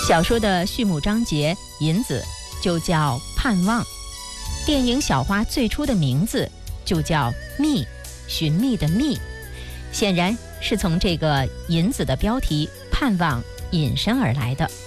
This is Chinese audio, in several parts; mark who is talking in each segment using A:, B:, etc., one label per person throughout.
A: 小说的序幕章节引子就叫盼望，电影《小花》最初的名字就叫觅，寻觅的觅，显然是从这个引子的标题盼望引申而来的。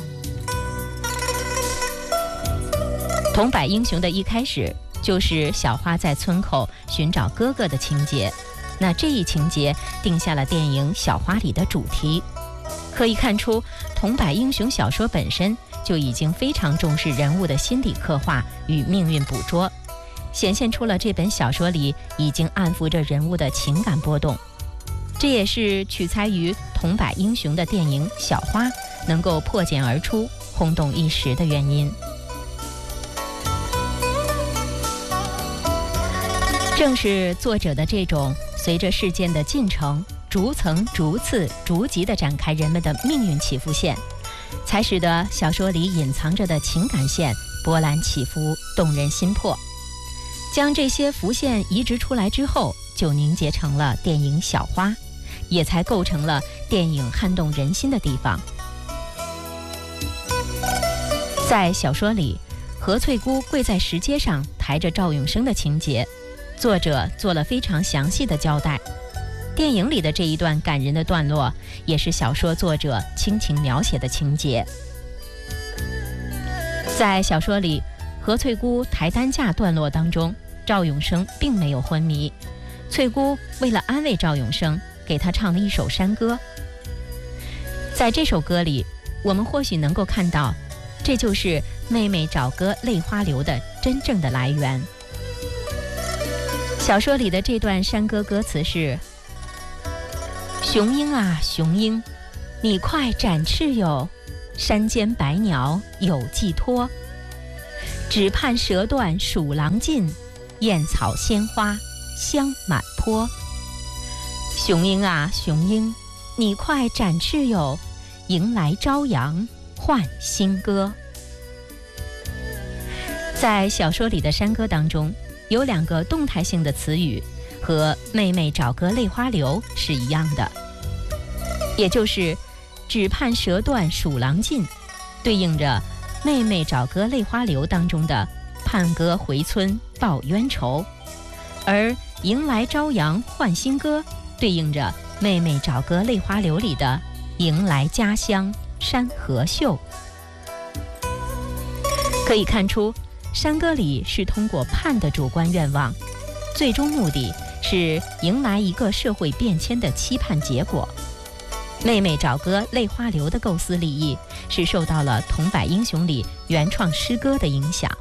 A: 桐柏英雄的一开始就是小花在村口寻找哥哥的情节，那这一情节定下了电影《小花》里的主题。可以看出，桐柏英雄小说本身就已经非常重视人物的心理刻画与命运捕捉，显现出了这本小说里已经暗伏着人物的情感波动。这也是取材于桐柏英雄的电影《小花》能够破茧而出、轰动一时的原因。正是作者的这种随着事件的进程逐层逐次逐级地展开人们的命运起伏线，才使得小说里隐藏着的情感线波澜起伏，动人心魄。将这些伏线移植出来之后，就凝结成了电影《小花》，也才构成了电影撼动人心的地方。在小说里，何翠姑跪在石阶上抬着赵永生的情节，作者做了非常详细的交代。电影里的这一段感人的段落，也是小说作者倾情描写的情节。在小说里，何翠姑抬担架段落当中，赵永生并没有昏迷，翠姑为了安慰赵永生，给他唱了一首山歌。在这首歌里，我们或许能够看到，这就是妹妹找哥泪花流的真正的来源。小说里的这段山歌歌词是：雄鹰啊雄鹰，你快展翅哟，山间百鸟有寄托，只盼蛇断鼠狼尽，燕草鲜花香满坡。雄鹰啊雄鹰，你快展翅哟，迎来朝阳换新歌。在小说里的山歌当中，有两个动态性的词语，和妹妹找哥泪花流是一样的，也就是只盼蛇断鼠狼尽，对应着妹妹找哥泪花流当中的盼哥回村报冤仇，而迎来朝阳换新歌对应着妹妹找哥泪花流里的迎来家乡山河秀。可以看出，山歌里是通过盼的主观愿望，最终目的是迎来一个社会变迁的期盼结果。妹妹找哥泪花流的构思立意是受到了桐柏英雄里原创诗歌的影响。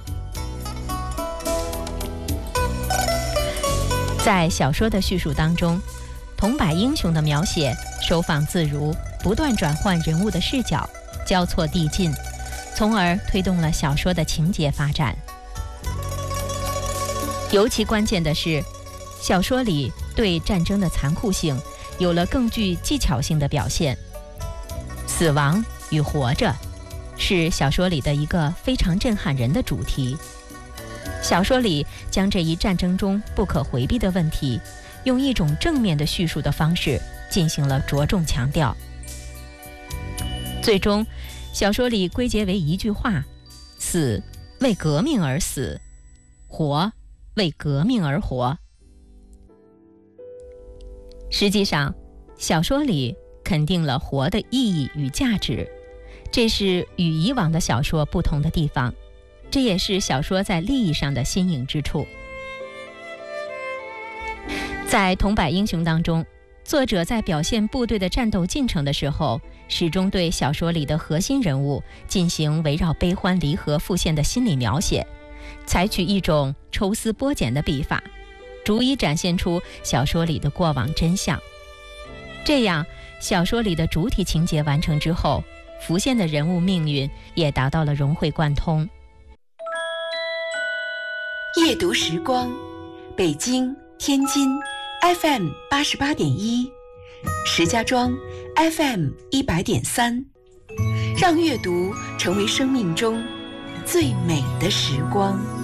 A: 在小说的叙述当中，桐柏英雄的描写收放自如，不断转换人物的视角，交错递进，从而推动了小说的情节发展。尤其关键的是，小说里对战争的残酷性有了更具技巧性的表现。死亡与活着是小说里的一个非常震撼人的主题。小说里将这一战争中不可回避的问题，用一种正面的叙述的方式进行了着重强调。最终，小说里归结为一句话：死为革命而死，活为革命而活。实际上，小说里肯定了活的意义与价值，这是与以往的小说不同的地方，这也是小说在立意上的新颖之处。在桐柏英雄当中，作者在表现部队的战斗进程的时候，始终对小说里的核心人物进行围绕悲欢离合复现的心理描写，采取一种抽丝剥茧的笔法，逐一展现出小说里的过往真相。这样，小说里的主体情节完成之后，浮现的人物命运也达到了融会贯通。
B: 夜读时光，北京、天津 FM 88.1，石家庄 FM 100.3，让阅读成为生命中最美的时光。